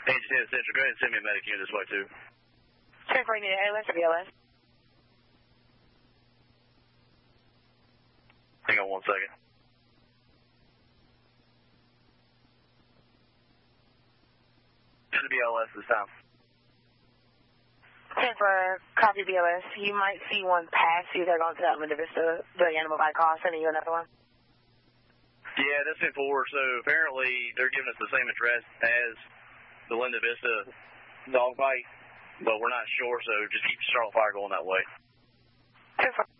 H10 Central, go ahead and send me a medic unit this way, too. Transferring to ALS or BLS? Hang on 1 second. Should be BLS this time. Transfer, copy BLS. You might see one pass you. They're going to that Linda Vista, the animal bike call. Sending you another one. Yeah, that's in 4. So apparently they're giving us the same address as the Linda Vista dog bite, but we're not sure. So just keep Charlotte Fire going that way. Transfer.